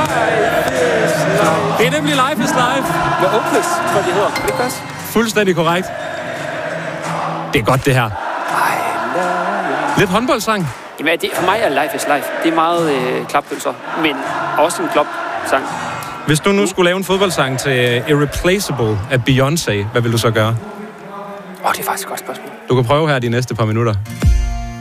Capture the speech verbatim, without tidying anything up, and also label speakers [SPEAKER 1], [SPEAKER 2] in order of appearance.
[SPEAKER 1] Det er nemlig Life is Life.
[SPEAKER 2] Med Opus, tror jeg, de hedder. Det er det.
[SPEAKER 1] Fuldstændig korrekt. Det er godt, det her. Lidt håndboldsang.
[SPEAKER 2] Jamen, det, for mig er Life is Life. Det er meget øh, klapfølser, men også en klopsang.
[SPEAKER 1] Hvis du nu skulle lave en fodboldsang til Irreplaceable af Beyoncé, hvad vil du så gøre?
[SPEAKER 2] Åh, oh, det er faktisk et godt spørgsmål.
[SPEAKER 1] Du kan prøve her de næste par minutter.